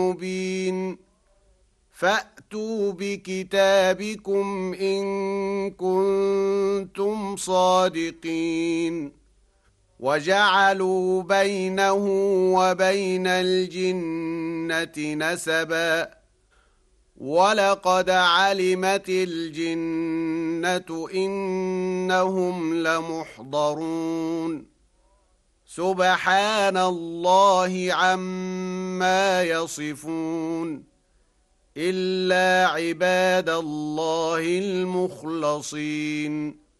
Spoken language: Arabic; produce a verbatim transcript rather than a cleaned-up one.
مبين فأتوا بكتابكم إن كنتم صادقين وجعلوا بينه وبين الجنة نسبا ولقد علمت الجنة إنهم لمحضرون سبحان الله عما يصفون إلا عباد الله المخلصين